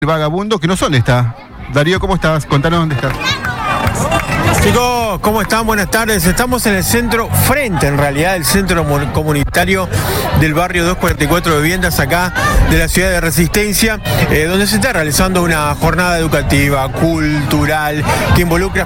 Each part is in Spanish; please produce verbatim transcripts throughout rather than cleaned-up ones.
El vagabundo, que no son de esta. Darío, ¿cómo estás? Contanos dónde estás. Chicos, ¿cómo están? Buenas tardes. Estamos en el centro, frente en realidad, el centro comunitario del barrio doscientos cuarenta y cuatro de Viviendas, acá de la ciudad de Resistencia, eh, donde se está realizando una jornada educativa, cultural, que involucra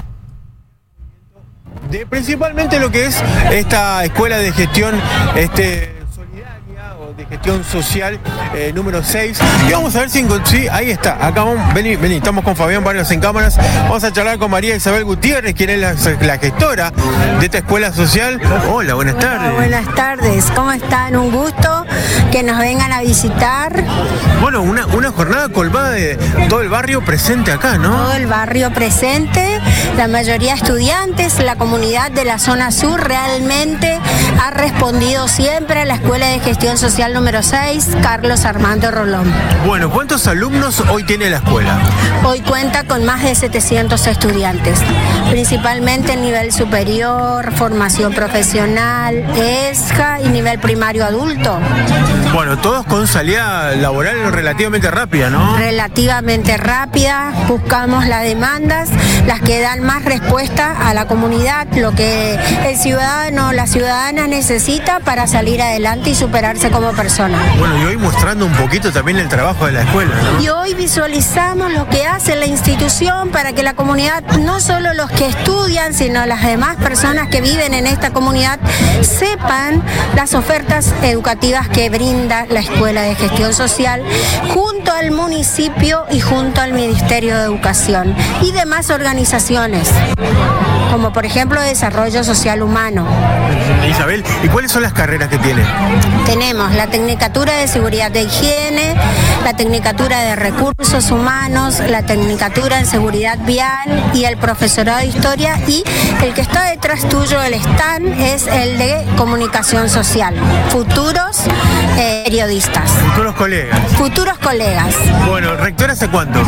de principalmente lo que es esta escuela de gestión este, solidaria o de gestión social eh, número seis. Y vamos a ver si, sí, ahí está. Acá vamos, vení, vení, estamos con Fabián Barrios en cámaras. Vamos a charlar con María Isabel Gutiérrez, quien es la, la gestora de esta escuela social. Hola, buenas tardes. Hola, buenas tardes, ¿cómo están? Un gusto que nos vengan a visitar. Bueno, una, una jornada colmada de todo el barrio presente acá, ¿no? Todo el barrio presente, la mayoría estudiantes, la comunidad de la zona sur realmente ha respondido siempre a la Escuela de Gestión Social número seis, Carlos Armando Rolón. Bueno, ¿cuántos alumnos hoy tiene la escuela? Hoy cuenta con más de setecientos estudiantes, principalmente en nivel superior, formación profesional, E S J A y nivel primario adulto. Bueno, todos con salida laboral relativamente rápida, ¿no? Relativamente rápida, buscamos las demandas, las que dan más respuesta a la comunidad, lo que el ciudadano, la ciudadana necesita para salir adelante y superarse como persona. Bueno, y hoy mostrando un poquito también el trabajo de la escuela, ¿no? Y hoy visualizamos lo que hace la institución para que la comunidad, no solo los que estudian, sino las demás personas que viven en esta comunidad, sepan las ofertas educativas que brinda la Escuela de Gestión Social junto al municipio y junto al Ministerio de Educación y demás organizaciones, como por ejemplo Desarrollo Social Humano. Isabel, ¿y cuáles son las carreras que tiene? Tenemos la Tecnicatura de Seguridad de Higiene, la Tecnicatura de Recursos Humanos, la Tecnicatura en Seguridad Vial y el Profesorado de Historia, y el que está detrás tuyo, el stand, es el de Comunicación Social. Futuros eh, periodistas. Futuros colegas. Futuros colegas. Bueno, ¿rectora hace cuánto?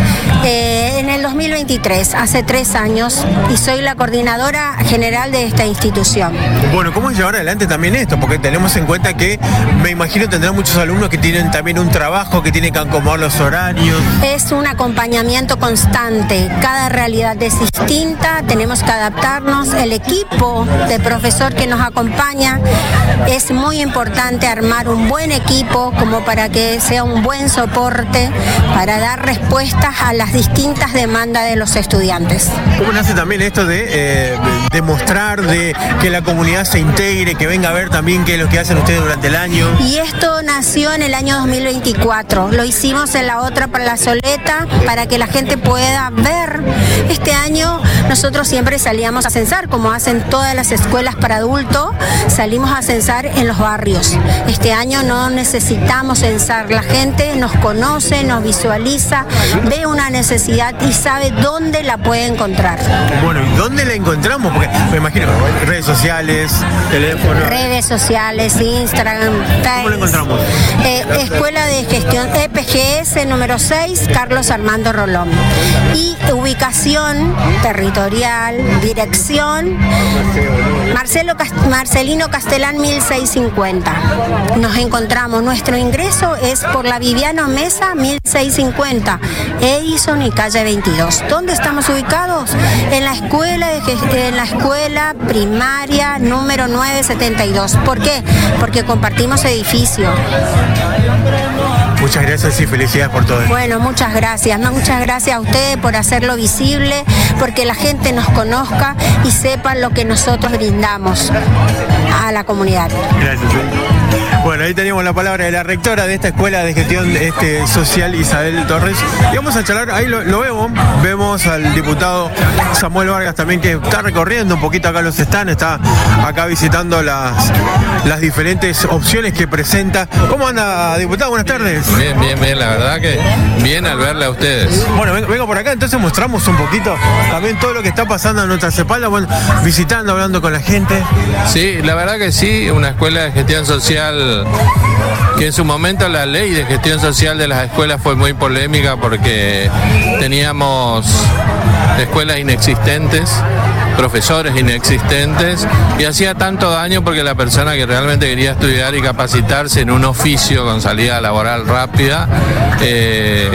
Eh, en el dos mil veintitrés, hace tres años, y soy la coordinadora general de esta institución. Bueno, ¿cómo es llevar adelante también esto? Porque tenemos en cuenta que, me imagino, tendrán muchos alumnos que tienen también un trabajo, que tienen que acomodar los horarios. Es un acompañamiento constante, cada realidad es distinta, tenemos que adaptarnos. El equipo de profesor que nos acompaña, es muy importante armar un buen equipo como para que sea un buen soporte para dar respuestas a las distintas demandas de los estudiantes. ¿Cómo nace también esto de eh, demostrar, de que la comunidad se integre, que venga a ver también qué es lo que hacen ustedes durante el año? Y esto nació en el año dos mil veinticuatro, lo hicimos en la otra plazoleta para que la gente pueda ver. Este año nosotros siempre salíamos a censar, como hacen todas las escuelas para adultos, salimos a censar en los barrios. Este año no necesitamos censar, la gente nos conoce, nos visualiza, ve una necesidad y sabe dónde la puede encontrar. Bueno, ¿y dónde la encontramos? Porque me imagino, redes sociales, teléfono. Redes sociales, Instagram, Facebook. ¿Cómo la encontramos? Eh, Escuela de Gestión E P G S número seis, Carlos Armando Rolón. Y ubicación territorial, dirección, Marcelo Cast- Marcelino Castellán mil seiscientos cincuenta. Nos encontramos, nuestro ingreso es por la Viviano Mesa mil seiscientos cincuenta, Edison y calle veintidós. ¿Dónde estamos ubicados? En la escuela de gest- en la escuela primaria número novecientos setenta y dos. ¿Por qué? Porque compartimos edificio. Muchas gracias y felicidades por todo esto. Bueno, muchas gracias. No, muchas gracias a ustedes por hacerlo visible, porque la gente nos conozca y sepa lo que nosotros brindamos a la comunidad. Gracias. Bueno, ahí tenemos la palabra de la rectora de esta escuela de gestión este, social, Isabel Torres. Y vamos a charlar, ahí lo, lo vemos, vemos al diputado Samuel Vargas también, que está recorriendo un poquito acá los stands, está acá visitando las, las diferentes opciones que presenta. ¿Cómo anda, diputado? Buenas tardes. Bien, bien, bien, la verdad que bien al verle a ustedes. Bueno, vengo, vengo por acá, entonces mostramos un poquito también todo lo que está pasando a nuestras espaldas, bueno, visitando, hablando con la gente. Sí, la verdad que sí, una escuela de gestión social que en su momento la ley de gestión social de las escuelas fue muy polémica porque teníamos escuelas inexistentes, profesores inexistentes, y hacía tanto daño porque la persona que realmente quería estudiar y capacitarse en un oficio con salida laboral rápida, eh,